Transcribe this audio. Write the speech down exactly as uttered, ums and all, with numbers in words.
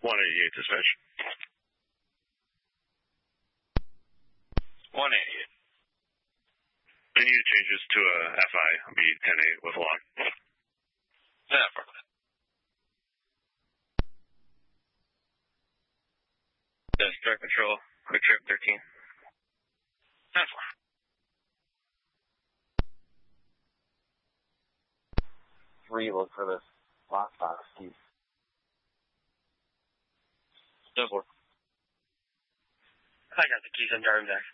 one eighty-eight dispatch. one eighty-eight. I need to change this to a F I. I'll be ten eight with alarm. Yeah, perfect. That's direct control. Quick trip thirteen. ten four. Three, look for this lockbox key. ten four. I got the keys. I'm driving back.